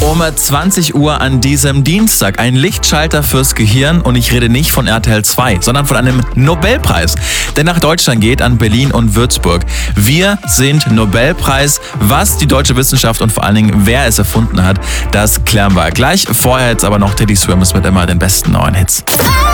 Um 20 Uhr an diesem Dienstag ein Lichtschalter fürs Gehirn und ich rede nicht von RTL 2, sondern von einem Nobelpreis, der nach Deutschland geht, an Berlin und Würzburg. Wir sind Nobelpreis. Was die deutsche Wissenschaft und vor allen Dingen wer es erfunden hat, das klären wir gleich. Vorher jetzt aber noch Teddy Swims mit immer den besten neuen Hits.